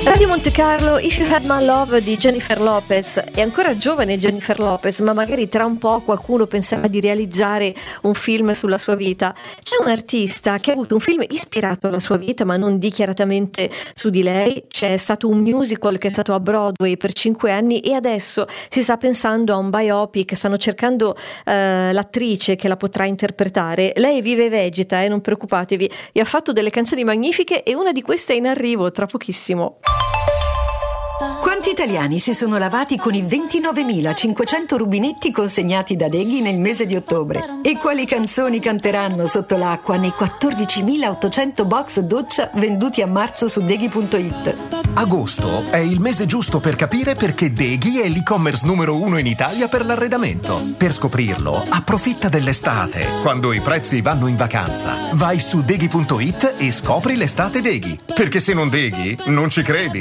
Radio Monte Carlo, If You Had My Love di Jennifer Lopez. È ancora giovane Jennifer Lopez, ma magari tra un po' qualcuno penserà di realizzare un film sulla sua vita. C'è un artista che ha avuto un film ispirato alla sua vita, ma non dichiaratamente su di lei. C'è stato un musical che è stato a Broadway per 5 anni e adesso si sta pensando a un biopic, stanno cercando l'attrice che la potrà interpretare. Lei vive e vegeta, non preoccupatevi, e ha fatto delle canzoni magnifiche e una di queste è in arrivo tra pochissimo. Quanti italiani si sono lavati con i 29.500 rubinetti consegnati da Deghi nel mese di ottobre? E quali canzoni canteranno sotto l'acqua nei 14.800 box doccia venduti a marzo su Deghi.it? Agosto è il mese giusto per capire perché Deghi è l'e-commerce numero 1 in Italia per l'arredamento. Per scoprirlo, approfitta dell'estate, quando i prezzi vanno in vacanza. Vai su Deghi.it e scopri l'estate Deghi. Perché se non Deghi, non ci credi.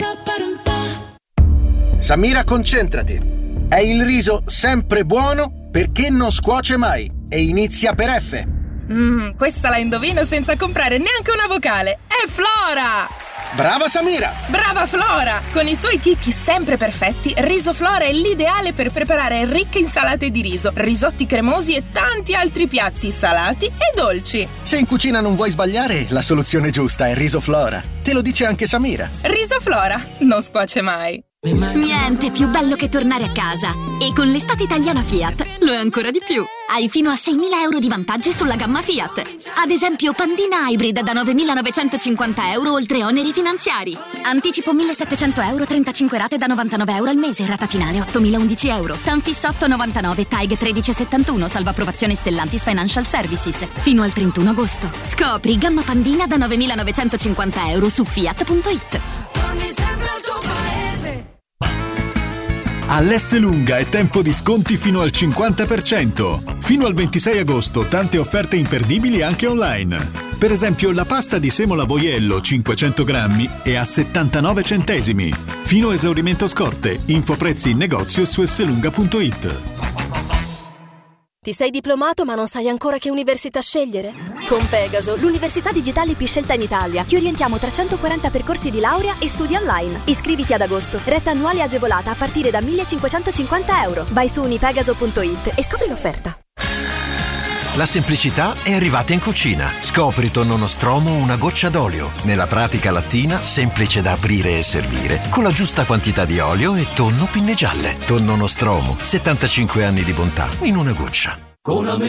Samira, concentrati. È il riso sempre buono perché non scuoce mai e inizia per F. Questa la indovino senza comprare neanche una vocale. È Flora! Brava Samira! Brava Flora! Con i suoi chicchi sempre perfetti, Riso Flora è l'ideale per preparare ricche insalate di riso, risotti cremosi e tanti altri piatti salati e dolci. Se in cucina non vuoi sbagliare, la soluzione giusta è Riso Flora. Te lo dice anche Samira. Riso Flora non scuoce mai. Niente più bello che tornare a casa. E con l'estate italiana Fiat lo è ancora di più. Hai fino a 6.000 euro di vantaggi sulla gamma Fiat. Ad esempio Pandina Hybrid da 9.950 euro oltre oneri finanziari. Anticipo 1.700 euro, 35 rate da 99 euro al mese, rata finale 8.011 euro. Tanfisso 8,99, TAG 1371, salvo approvazione Stellantis Financial Services. Fino al 31 agosto. Scopri gamma Pandina da 9.950 euro su Fiat.it. All'Esselunga è tempo di sconti fino al 50%. Fino al 26 agosto tante offerte imperdibili anche online. Per esempio la pasta di semola Voiello 500 grammi è a 79 centesimi. Fino a esaurimento scorte. Infoprezzi in negozio su esselunga.it. Ti sei diplomato ma non sai ancora che università scegliere? Con Pegaso, l'università digitale più scelta in Italia, ti orientiamo tra 140 percorsi di laurea e studi online. Iscriviti ad agosto, retta annuale agevolata a partire da 1.550 euro. Vai su unipegaso.it e scopri l'offerta. La semplicità è arrivata in cucina. Scopri tonno nostromo una goccia d'olio. Nella pratica lattina, semplice da aprire e servire, con la giusta quantità di olio e tonno pinne gialle. Tonno nostromo, 75 anni di bontà in una goccia.